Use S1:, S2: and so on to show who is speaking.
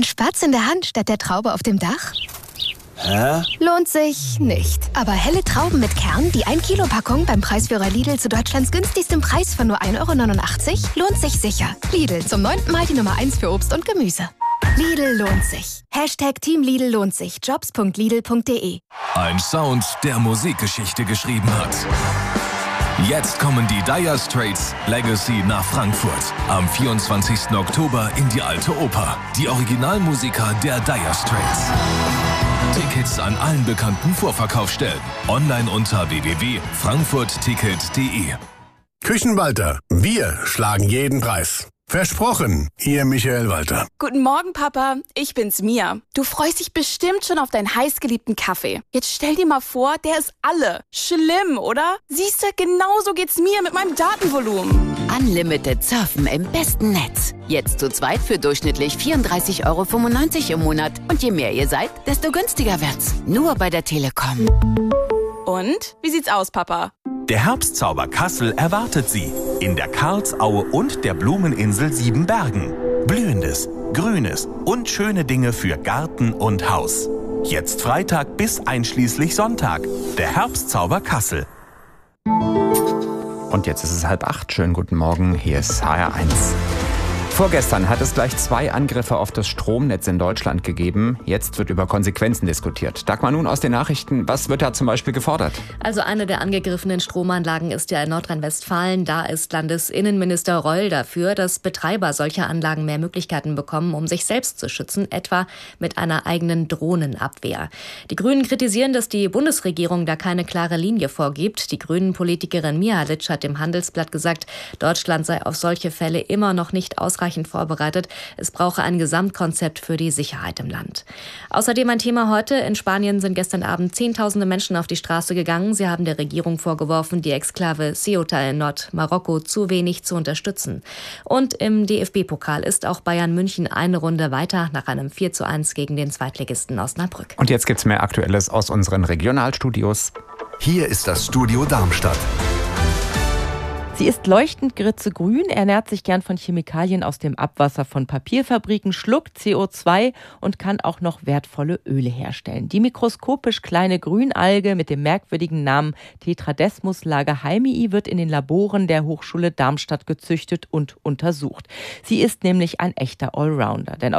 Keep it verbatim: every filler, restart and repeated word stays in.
S1: Spatz in der Hand statt der Traube auf dem Dach?
S2: Hä?
S1: Lohnt sich nicht. Aber helle Trauben mit Kern, die ein Kilo Packung beim Preisführer Lidl zu Deutschlands günstigstem Preis von nur ein Euro neunundachtzig, lohnt sich sicher. Lidl, zum neunten Mal die Nummer eins für Obst und Gemüse. Lidl lohnt sich. Hashtag Team Lidl lohnt sich. Jobs punkt lidl punkt de.
S3: Ein Sound, der Musikgeschichte geschrieben hat. Jetzt kommen die Dire Straits Legacy nach Frankfurt. Am vierundzwanzigsten Oktober in die Alte Oper. Die Originalmusiker der Dire Straits. Tickets an allen bekannten Vorverkaufsstellen. Online unter w w w punkt frankfurt ticket punkt de.
S4: Küchenwalter, wir schlagen jeden Preis. Versprochen, Ihr Michael Walter.
S5: Guten Morgen, Papa. Ich bin's, Mia. Du freust dich bestimmt schon auf deinen heißgeliebten Kaffee. Jetzt stell dir mal vor, der ist alle. Schlimm, oder? Siehst du, genauso geht's mir mit meinem Datenvolumen.
S6: Unlimited Surfen im besten Netz. Jetzt zu zweit für durchschnittlich vierunddreißig Euro fünfundneunzig im Monat. Und je mehr ihr seid, desto günstiger wird's. Nur bei der Telekom.
S5: Und? Wie sieht's aus, Papa?
S7: Der Herbstzauber Kassel erwartet Sie in der Karlsaue und der Blumeninsel Siebenbergen. Blühendes, Grünes und schöne Dinge für Garten und Haus. Jetzt Freitag bis einschließlich Sonntag. Der Herbstzauber Kassel.
S8: Und jetzt ist es halb acht. Schönen guten Morgen, hier ist H R eins. Vorgestern hat es gleich zwei Angriffe auf das Stromnetz in Deutschland gegeben. Jetzt wird über Konsequenzen diskutiert. Dagmar, nun aus den Nachrichten. Was wird da zum Beispiel gefordert?
S9: Also eine der angegriffenen Stromanlagen ist ja in Nordrhein-Westfalen. Da ist Landesinnenminister Reul dafür, dass Betreiber solcher Anlagen mehr Möglichkeiten bekommen, um sich selbst zu schützen, etwa mit einer eigenen Drohnenabwehr. Die Grünen kritisieren, dass die Bundesregierung da keine klare Linie vorgibt. Die Grünen-Politikerin Mihalic hat dem Handelsblatt gesagt, Deutschland sei auf solche Fälle immer noch nicht ausreichend vorbereitet. Es brauche ein Gesamtkonzept für die Sicherheit im Land. Außerdem ein Thema heute. In Spanien sind gestern Abend Zehntausende Menschen auf die Straße gegangen. Sie haben der Regierung vorgeworfen, die Exklave Ceuta in Nordmarokko zu wenig zu unterstützen. Und im D F B-Pokal ist auch Bayern München eine Runde weiter nach einem vier zu eins gegen den Zweitligisten Osnabrück.
S8: Und jetzt gibt's mehr Aktuelles aus unseren Regionalstudios.
S10: Hier ist das Studio Darmstadt.
S11: Sie ist leuchtend grützegrün, ernährt sich gern von Chemikalien aus dem Abwasser von Papierfabriken, schluckt C O zwei und kann auch noch wertvolle Öle herstellen. Die mikroskopisch kleine Grünalge mit dem merkwürdigen Namen Tetradesmus lagerheimii wird in den Laboren der Hochschule Darmstadt gezüchtet und untersucht. Sie ist nämlich ein echter Allrounder, denn